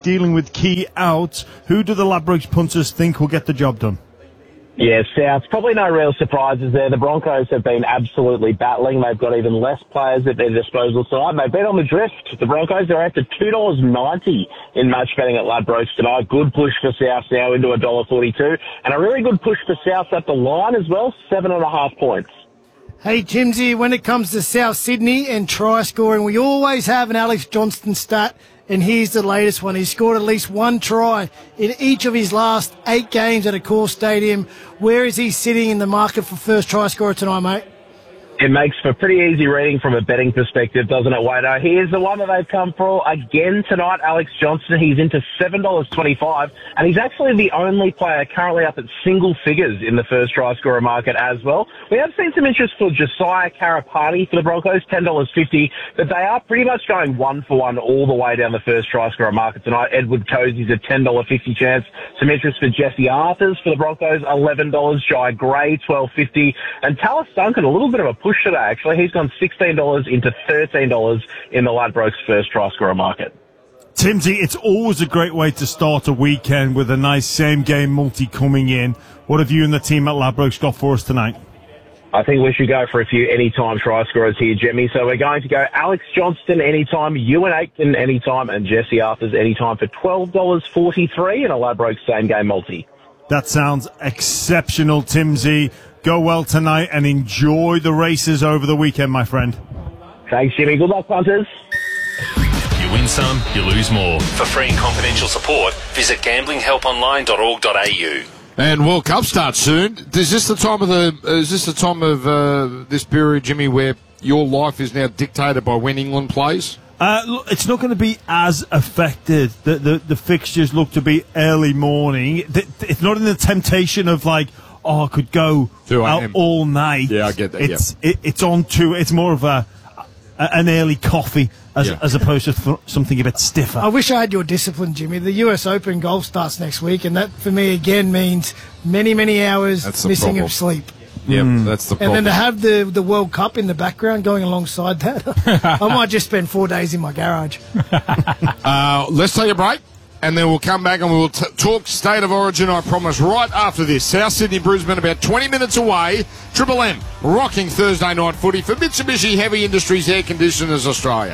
dealing with key outs. Who do the Ladbrokes punters think will get the job done? Yeah, South. Probably no real surprises there. The Broncos have been absolutely battling. They've got even less players at their disposal tonight. They've been on the drift. The Broncos are after $2.90 in match betting at Ladbrokes tonight. Good push for South now into $1.42. And a really good push for South at the line as well, 7.5 points. Hey, Jimsy, when it comes to South Sydney and try scoring, we always have an Alex Johnston stat, and here's the latest one. He scored at least one try in each of his last 8 games at a core stadium. Where is he sitting in the market for first try scorer tonight, mate? It makes for pretty easy reading from a betting perspective, doesn't it, Wado? Here's the one that they've come for again tonight, Alex Johnston. He's into $7.25, and he's actually the only player currently up at single figures in the first try scorer market as well. We have seen some interest for Josiah Karapati for the Broncos, $10.50, but they are pretty much going 1-for-1 all the way down the first try scorer market tonight. Edward Cozy's a $10.50 chance. Some interest for Jesse Arthurs for the Broncos, $11. Jai Gray, $12.50. And Tallis Duncan, a little bit of a push today, actually. He's gone $16 into $13 in the Ladbrokes first try scorer market. Timsy, it's always a great way to start a weekend with a nice same-game multi coming in. What have you and the team at Ladbrokes got for us tonight? I think we should go for a few anytime try scorers here, Jimmy. So we're going to go Alex Johnston anytime, Ewan Aitken anytime, and Jesse Arthurs anytime for $12.43 in a Ladbrokes same-game multi. That sounds exceptional, Timsy. Go well tonight and enjoy the races over the weekend, my friend. Thanks, Jimmy. Good luck, punters. You win some, you lose more. For free and confidential support, visit gamblinghelponline.org.au. And World Cup starts soon. Is this the time of this period, Jimmy, where your life is now dictated by when England plays? Look, it's not going to be as affected. The fixtures look to be early morning. It's not in the temptation of like, I could go out all night. Yeah, I get that. It's on to. It's more of an early coffee as opposed to something a bit stiffer. I wish I had your discipline, Jimmy. The US Open golf starts next week, and that for me again means many hours missing of sleep. Yeah, that's the problem. And then to have the World Cup in the background going alongside that, I might just spend 4 days in my garage. Let's take a break, and then we'll come back and we'll talk State of Origin, I promise, right after this. South Sydney Brisbane about 20 minutes away. Triple M rocking Thursday night footy for Mitsubishi Heavy Industries Air Conditioners Australia.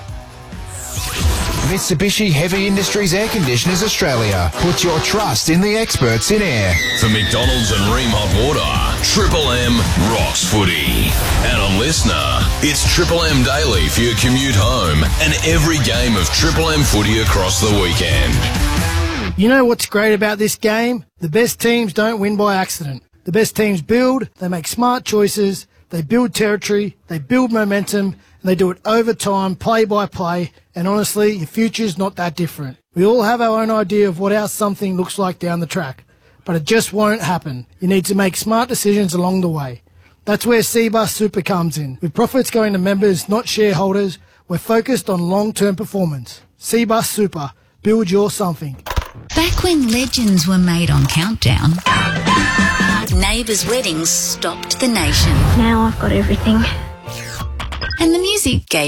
Mitsubishi Heavy Industries Air Conditioners Australia. Put your trust in the experts in air. For McDonald's and Ream Hot Water, Triple M rocks footy. And a listener, it's Triple M Daily for your commute home and every game of Triple M footy across the weekend. You know what's great about this game? The best teams don't win by accident. The best teams build, they make smart choices, they build territory, they build momentum, and they do it over time, play by play, and honestly, your future's not that different. We all have our own idea of what our something looks like down the track, but it just won't happen. You need to make smart decisions along the way. That's where Cbus Super comes in. With profits going to members, not shareholders, we're focused on long-term performance. Cbus Super. Build your something. Back when legends were made on Countdown, neighbours' weddings stopped the nation. Now I've got everything. And the music gave